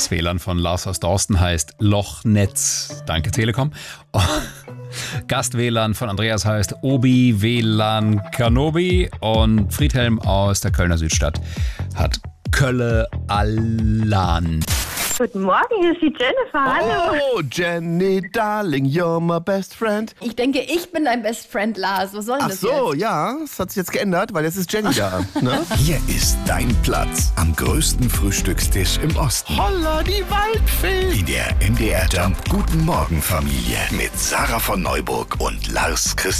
Das WLAN von Lars aus Dorsten heißt Lochnetz. Danke Telekom. Gast-WLAN von Andreas heißt Obi WLAN Kanobi. Und Friedhelm aus der Kölner Südstadt hat Kölle Allan. Guten Morgen, hier ist die Jennifer. Hallo. Oh, Jenny, darling, you're my best friend. Ich denke, ich bin dein Best Friend, Lars. Was soll denn Ach das so, jetzt? ja, das hat sich jetzt geändert, weil jetzt ist Jenny da. Ne? Hier ist dein Platz am größten Frühstückstisch im Osten. Holla, die Waldfee. In der MDR Jump Guten Morgen Familie mit Sarah von Neuburg und Lars Christian.